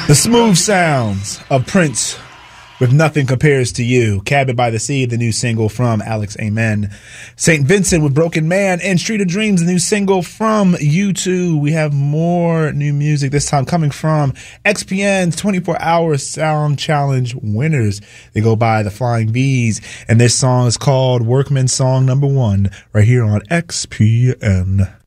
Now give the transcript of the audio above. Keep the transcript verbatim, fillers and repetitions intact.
The smooth sounds of Prince with Nothing Compares to You. Cabin by the Sea, the new single from Alex Amen. Saint Vincent with Broken Man, and Street of Dreams, the new single from U two. We have more new music, this time coming from X P N's twenty-four hour Sound Challenge winners. They go by the Flying V's, and this song is called Workman Song Number One, right here on X P N.